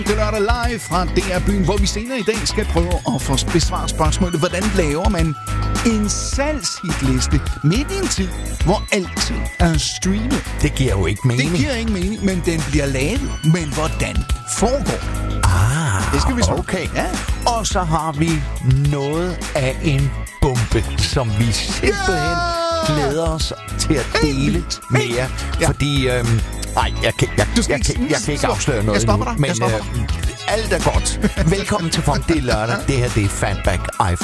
Det lørdag live fra DR Byen, hvor vi senere i dag skal prøve at få besvaret spørgsmålet, hvordan laver man en salgshitliste midt i en tid, hvor alting er streamet. Det giver jo ikke mening. Det giver ikke mening, men den bliver lavet. Men hvordan foregår? Det skal vi så. Okay. Ja. Og så har vi noget af en bombe, som vi simpelthen glæder os til at dele med jer. Ja. Fordi, nej, jeg kan ikke afsløre noget endnu. Men alt er godt. Velkommen til Funk, det er lørdag. Det her, det er Fatback